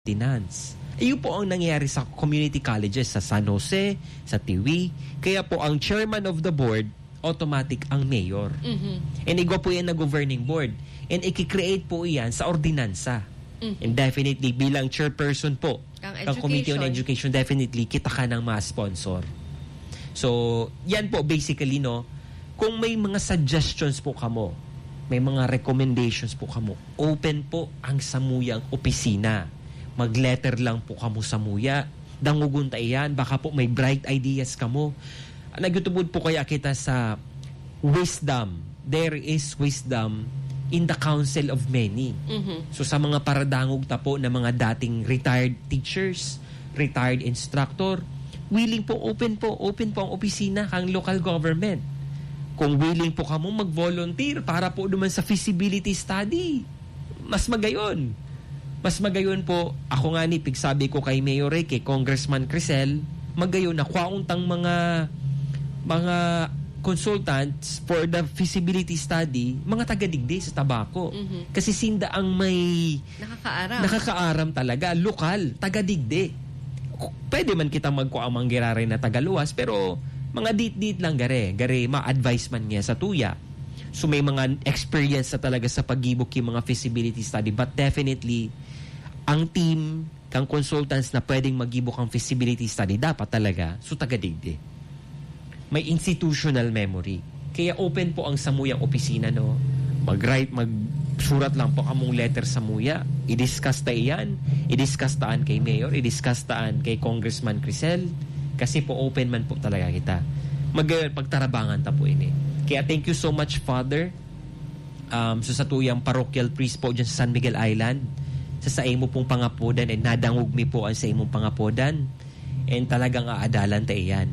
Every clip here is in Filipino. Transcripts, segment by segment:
ordinance. Iyon po ang nangyayari sa community colleges sa San Jose, sa Tiwi. Kaya po ang chairman of the board, automatic ang mayor. And igwa po yan na governing board. And i-create po yan sa ordinansa. And definitely, bilang chairperson po, ang Committee on Education, definitely, kita ka ng mga sponsor. So, yan po basically, no, kung may mga suggestions po kamo, may mga recommendations po kamo, open po ang Samuyang opisina. Mag-letter lang po kamo Samuya. Dangugunta yan. Baka po may bright ideas kamo. Nagtutubod po kaya kita sa wisdom. There is wisdom in the council of many. So sa mga paradangog tapo na mga dating retired teachers, retired instructor, willing po, open po ang opisina kang local government. Kung willing po kamo mag-volunteer para po naman sa feasibility study, mas magayon. Mas magayon po, ako nga ni pigsabi ko kay Mayor Ray, kay Congressman Crisel, magayon na kwauntang mga consultants for the feasibility study, mga taga-digdi sa tabako. Kasi sinda ang may nakakaaram talaga, lokal, taga-digdi. Pwede man kita magkuamang girare na tagaluwas, pero mga dit-dit lang gare ma-advise man niya sa tuya. So may mga experience na talaga sa pagibok yung mga feasibility study, but definitely ang team kang consultants na pwedeng magibok ang feasibility study dapat talaga so taga-digdi. May institutional memory. Kaya open po ang Samuyang opisina, no. Magsurat lang po among letter Samuya. I-discuss ta iyan. I-discuss taan kay Mayor. I-discuss taan kay Congressman Crisel. Kasi po open man po talaga kita. Pagtarabangan ta po ini. Kaya thank you so much, Father. So sa tuyang parochial priest po dyan sa San Miguel Island. Sa imo pong pangapodan and nadangog mi po ang sa imong pangapodan. And talagang aadalan ta iyan.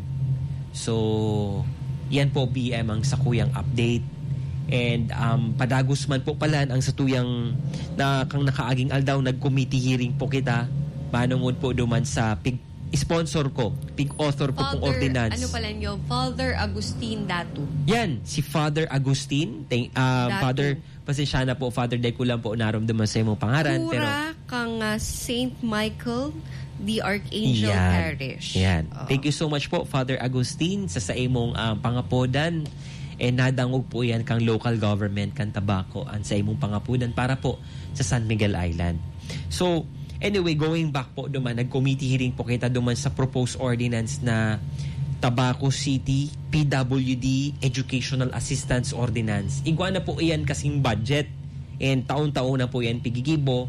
So, yan po BM ang sakuyang update. And padagos man po pala ang satuyang na kang nakaaging aldaw nag-committee hearing po kita. Manungod po duman sa sponsor ko, author po pong ordinance. Ano pala nyo? Father Agustin Datu. Yan, si Father Agustin. Father, pasensya na po, Father, dahil ko lang po naramdaman sa imong pangaran. Pura kang St. Michael the Archangel Parish. Yan. Thank you so much po, Father Agustin, sa imong pangapodan. And nadangog po yan kang local government, kang tabako, sa imong pangapodan para po sa San Miguel Island. So, anyway, going back po duman, nag-committee hearing po kita duman sa proposed ordinance na Tabaco City PWD Educational Assistance Ordinance. Igwa na po iyan kasing budget. And taon-taon na po yan pigigibo.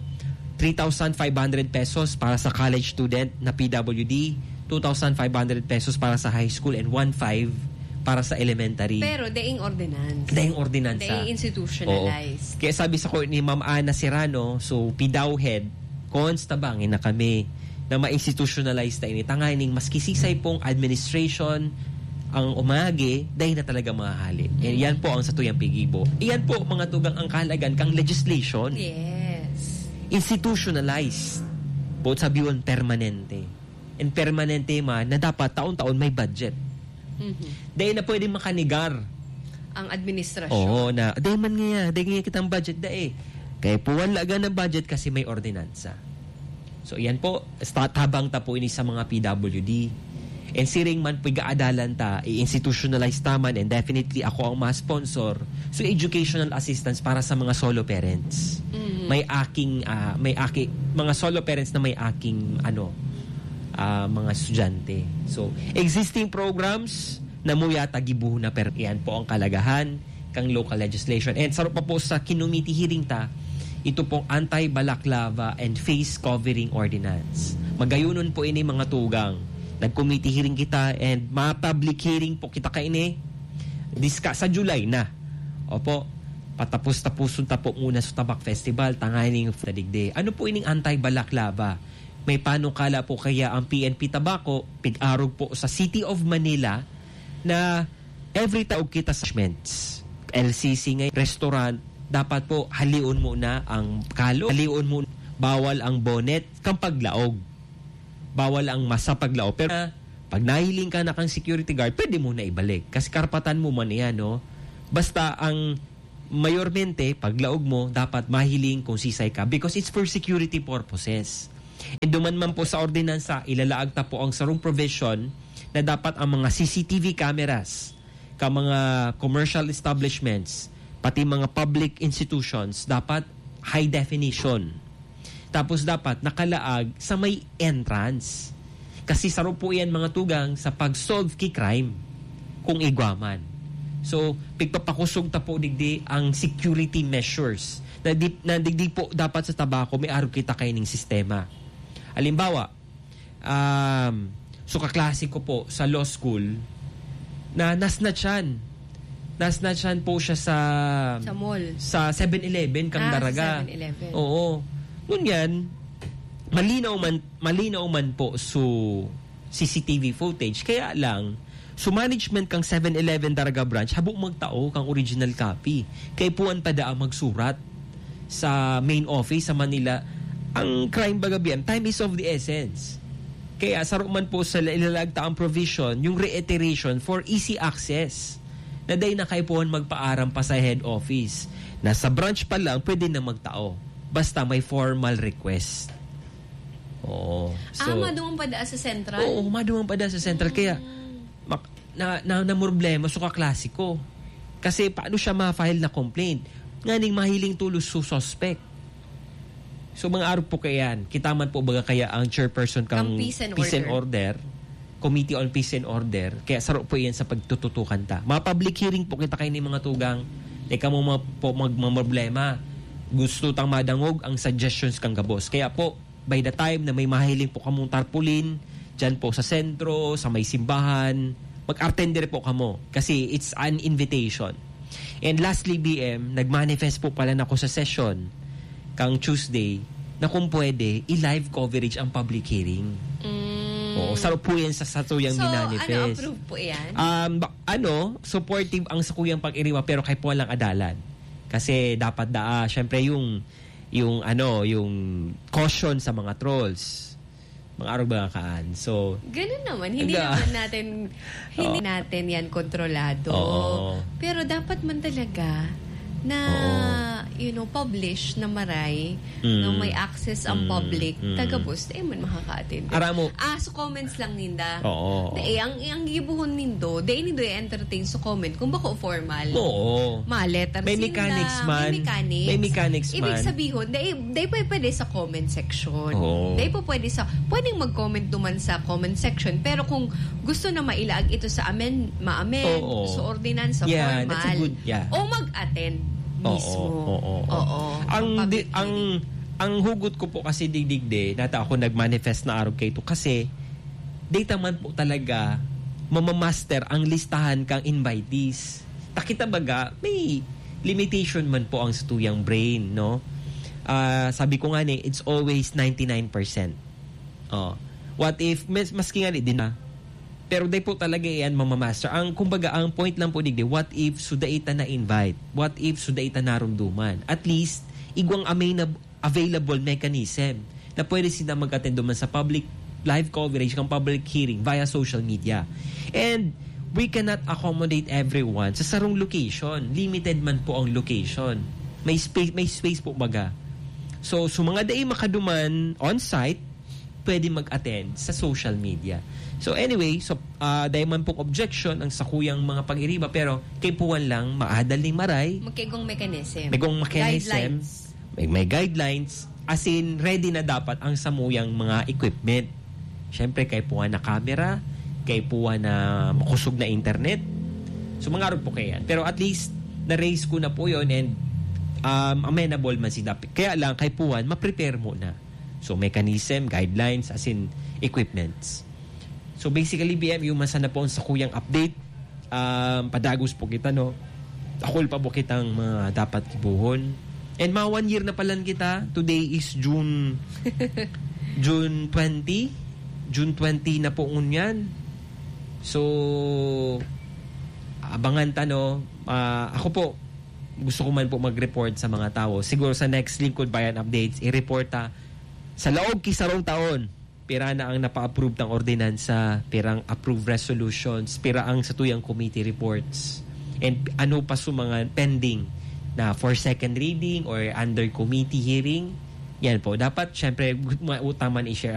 3,500 pesos para sa college student na PWD, 2,500 pesos para sa high school, and 1,500 para sa elementary. Pero daing ordinance. Daing ordinance. Daing institutionalized. Kaya sabi sa court ni Ma'am Ana Serrano, so PDAW head, constabangin na kami na ma-institutionalize na ini. Tanganing maski sisay pong administration ang umagi, dahil na talaga mahali. And yan po ang satuyang pigibo. Iyan po mga tugang ang kahalagan kang legislation. Yes. Institutionalized. Both sabiwan permanente. And permanente man na dapat taon-taon may budget. Dahil na pwede makanigar ang administrasyon. Oo, na dahil man nga kitang budget kaya po wala ng budget kasi may ordinansa. So yan po, tabang ta po ini sa mga PWD. And siring man po gaadalan ta, i-institutionalize taman, and definitely ako ang ma-sponsor. So educational assistance para sa mga solo parents. May mga solo parents na may mga estudyante. So existing programs na muyata gibuho na per yan po ang kalagahan kang local legislation. And sarap pa po sa kinumiti hearing ta, ito pong anti-balaklava and face covering ordinance. Magayunon po ini mga tugang. Nag-committee hearing kita and ma-public hearing po kita kaini sa July na. Opo, patapos-tapusun ta po muna sa Tabak Festival, tanganing Fadigde. Ano po ining anti-balaklava? May panukala po kaya ang PNP Tabaco, pig-arog po sa City of Manila na every taog kita sa shments. LCC ngay, restaurant, dapat po haliun muna ang kalo, haliun muna, bawal ang bonnet, kang paglaog. Bawal ang masapaglaog. Pero pag nahiling ka na kang security guard, pwede mo na ibalik. Kasi karapatan mo man yan, no? Basta ang mayormente, paglaog mo, dapat mahiling kung sisay ka because it's for security purposes. And duman man po sa ordinansa, ilalaag ta po ang sarong provision na dapat ang mga CCTV cameras ka mga commercial establishments, pati mga public institutions, dapat high definition. Tapos dapat nakalaag sa may entrance. Kasi saro po yan mga tugang sa pag-solve key crime kung igwaman. So, pigpapakusog ta po digdi ang security measures na digdi po dapat sa tabako may araw kita kaining sistema. Halimbawa, so kaklasiko po sa law school na nasnatchan po siya sa mall. Sa 7-Eleven kang daraga. Sa 7-Eleven. Oo. Ngunyan, malinaw man po so CCTV footage. Kaya lang, so management kang 7-Eleven daraga branch, habok magtao kang original copy. Kaya puan pa daa magsurat sa main office sa Manila. Ang crime baga BM, time is of the essence. Kaya saruman po sa ilalagta ang provision, yung reiteration for easy access. Na day na kayo po magpaaram pa sa head office. Nasa branch pa lang, pwede na magtao. Basta may formal request. Oo. So, maduwang pa da sa central? Oo, maduwang pa da sa central. Kaya, na problema, so kaklasiko. Kasi paano siya ma-file na complaint? Nganing mahiling tulos su suspect. So mga araw po kayan, kita man po baga kaya ang chairperson kang Peace and Order, Committee on Peace and Order, kaya saro po yan sa pagtututukan ta. Mga public hearing po kita kayo ni mga tugang, teka mo po magmaproblema. Gusto tang madangog ang suggestions kang gabos. Kaya po, by the time na may mahiling po kamong tarpulin, dyan po sa sentro, sa may simbahan, mag-attender po kamo. Kasi it's an invitation. And lastly, BM, nag-manifest po pala na ako sa session kang Tuesday na kung pwede, i-live coverage ang public hearing. Oo, saro po yan sa satuyang minanifest. So, approve po yan? Supportive ang sakuyang pag-iriwa pero kay po lang adalan. Kasi dapat syempre yung caution sa mga trolls. Mga araw ba kaan. So, ganun naman. Hindi natin yan kontrolado. Pero dapat man talaga na publish na maray na may access ang public taga-bus man makaka-attend. So comments lang ninda. Ang gibuhon nindo nindo i-entertain sa comment kung bako formal. Letter may mechanics man. May mechanics man. Ibig sabihin day pwede sa comment section. Day pwedeng mag-comment duman sa comment section, pero kung gusto na mailaag ito sa ma-amend sa ordinansa formal o mag-attend mismo. Ang hugot ko po kasi digdigde, nata ako nag-manifest na araw kayo kasi data man po talaga mamamaster ang listahan kang invitees. Takita baga, may limitation man po ang satuyang brain, no? Sabi ko nga it's always 99%. What if, maski nga din na, pero day po talaga yan mamamaster. Kumbaga, ang point lang po digdi, what if sudaita na invite? What if sudaita narumduman? At least, igwang available mechanism na pwede sila mag-attend duman sa public live coverage ng public hearing via social media. And we cannot accommodate everyone sa sarong location. Limited man po ang location. May space po baga. So mga day makaduman on-site, pwede mag-attend sa social media. So anyway, dahil man pong objection ang sakuyang mga pag-iriba, pero kay puwan lang, maadal ni maray. Magkaigong mechanism. Guidelines. May guidelines. As in, ready na dapat ang samuyang mga equipment. Siyempre, kay puwan na camera, kay puwan na makusog na internet. So mga araw po kayan. Pero at least, na-raise ko na po yun and amenable man sila. Kaya lang, kay puwan, ma-prepare muna. So mechanism, guidelines, as in equipments. So basically, BM, yung masana po sa kuyang update, padagos po kita, no? Akul pa po kitang mga dapat kibuhon. And mga 1 year na palan kita. Today is June 20. June 20 na po ngunyan. So, abangan ta, no? Ako po, gusto ko man po mag-report sa mga tao. Siguro sa next Lingkod Bayan Updates, i-report ta sa laog kisarong taon. Pira na ang napa-approve ng ordinansa, pirang approved resolutions, pira ang satuyang committee reports, and ano pa sa mga pending na for second reading or under committee hearing. Yan po. Dapat, syempre, utaman i-share